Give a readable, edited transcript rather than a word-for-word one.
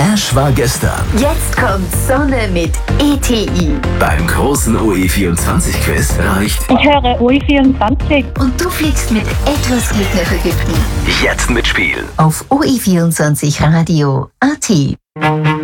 Cash war gestern. Jetzt kommt Sonne mit ETI. Beim großen OE24-Quiz reicht Ich höre OE24. Und du fliegst mit etwas Glück nach Ägypten. jetzt mitspielen. Auf OE24radio.at.